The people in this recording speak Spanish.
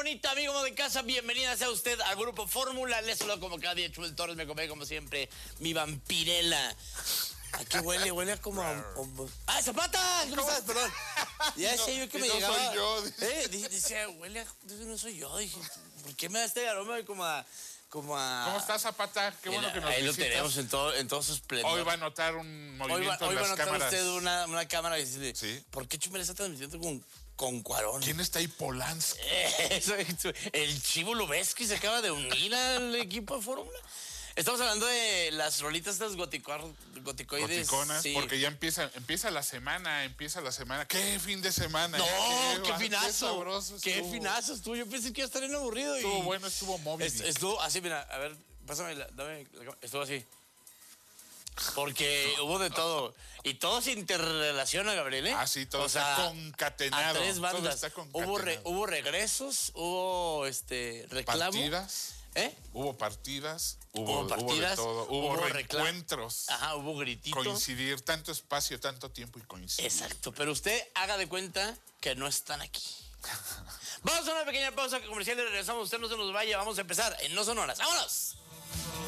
bonita, amigo de casa, bienvenida sea usted al Grupo Fórmula. Les saludo como cada día, Chubel Torres, me come como siempre mi vampirela. ¿A qué huele? Huele a como ¡Ah, Zapata! ¿Cómo estás? Perdón. Ya decía yo que me llegaba... No soy yo. Decía, huele a... No soy yo. Dije, ¿por qué me da este aroma como a... ¿Cómo estás, Zapata? Qué bueno que nos ahí visitas. Lo tenemos en todo su esplendor. Hoy va a notar un movimiento hoy en va a las notar cámaras. usted una cámara y dice, ¿Sí? ¿por qué Chumel está transmitiendo con Cuarón? ¿Quién está ahí? Polanski. El Chivo Lubeski se acaba de unir al equipo de Fórmula. Estamos hablando de las rolitas estas goticoides. Goticonas, sí. Porque ya empieza la semana. ¿Qué fin de semana? No, qué finazo. Qué sabroso qué finazo estuvo. Yo pensé que iba a estar bien aburrido. Estuvo bueno, estuvo móvil. Estuvo así, mira, a ver, pásame, dame la cámara. Estuvo así. Porque hubo de todo. Y todo se interrelaciona, Gabriel, ¿eh? Ah, sí, todo está concatenado. A tres bandas. Todo está concatenado. Hubo regresos, hubo reclamo. Partidas. Hubo partidas, hubo de todo, hubo reencuentros. Ajá, hubo grititos. Coincidir, tanto espacio, tanto tiempo y coincidir. Exacto, pero usted haga de cuenta que no están aquí. Vamos a una pequeña pausa comercial y regresamos. Usted no se nos vaya, vamos a empezar en No Son Horas. ¡Vámonos!